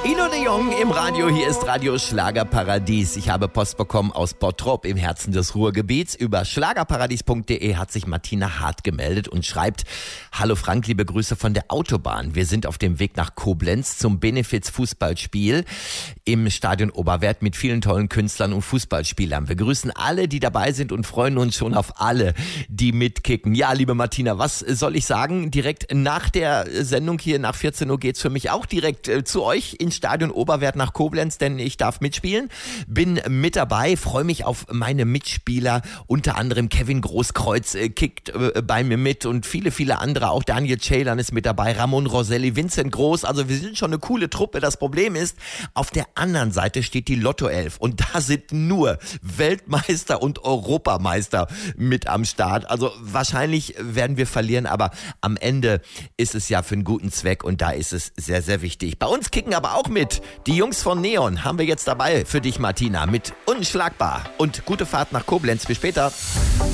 Ilo de Jong im Radio, hier ist Radio Schlagerparadies. Ich habe Post bekommen aus Bottrop im Herzen des Ruhrgebiets. Über schlagerparadies.de hat sich Martina Hart gemeldet und schreibt: Hallo Frank, liebe Grüße von der Autobahn. Wir sind auf dem Weg nach Koblenz zum Benefiz-Fußballspiel im Stadion Oberwerth mit vielen tollen Künstlern und Fußballspielern. Wir grüßen alle, die dabei sind und freuen uns schon auf alle, die mitkicken. Ja, liebe Martina, was soll ich sagen? Direkt nach der Sendung hier, nach 14 Uhr geht's für mich auch direkt zu euch ins Stadion Oberwerth nach Koblenz, denn ich darf mitspielen. Bin mit dabei, freue mich auf meine Mitspieler, unter anderem Kevin Großkreuz kickt bei mir mit und viele andere, auch Daniel Ceylan ist mit dabei, Ramon Roselli, Vincent Groß, also wir sind schon eine coole Truppe. Das Problem ist, auf der anderen Seite steht die Lotto 11 und da sind nur Weltmeister und Europameister mit am Start. Also wahrscheinlich werden wir verlieren, aber am Ende ist es ja für einen guten Zweck und da ist es sehr, sehr wichtig. Bei uns kicken aber auch mit. Die Jungs von Neon haben wir jetzt dabei für dich, Martina, mit Unschlagbar. Und gute Fahrt nach Koblenz. Bis später.